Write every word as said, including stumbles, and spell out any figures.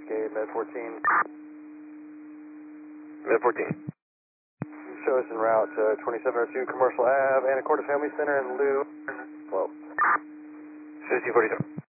Cascade, Med fourteen. Med fourteen. Show us en route to twenty-seven oh two Commercial Ave, Anacortes Family Center in Lou. twelve. fifteen forty-seven.